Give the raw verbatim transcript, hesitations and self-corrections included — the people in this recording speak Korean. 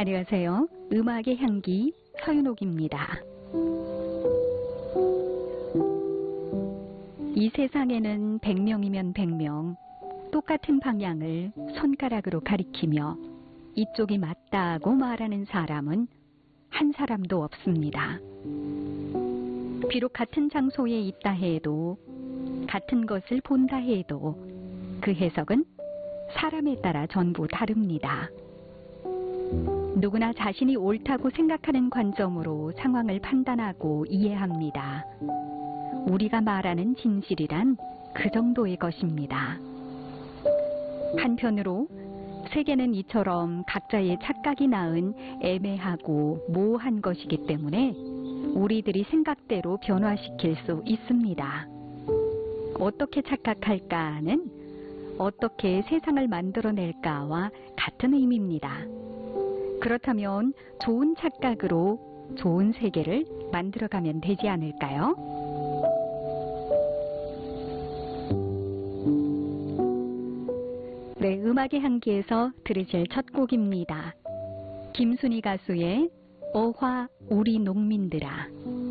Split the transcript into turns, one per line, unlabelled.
안녕하세요. 음악의 향기 서윤옥입니다. 이 세상에는 백 명이면 백 명, 똑같은 방향을 손가락으로 가리키며 이쪽이 맞다고 말하는 사람은 한 사람도 없습니다. 비록 같은 장소에 있다 해도, 같은 것을 본다 해도 그 해석은 사람에 따라 전부 다릅니다. 누구나 자신이 옳다고 생각하는 관점으로 상황을 판단하고 이해합니다. 우리가 말하는 진실이란 그 정도의 것입니다. 한편으로 세계는 이처럼 각자의 착각이 낳은 애매하고 모호한 것이기 때문에 우리들이 생각대로 변화시킬 수 있습니다. 어떻게 착각할까는 어떻게 세상을 만들어낼까와 같은 의미입니다. 그렇다면 좋은 착각으로 좋은 세계를 만들어가면 되지 않을까요? 네, 음악의 향기에서 들으실 첫 곡입니다. 김순희 가수의 어화 우리 농민들아.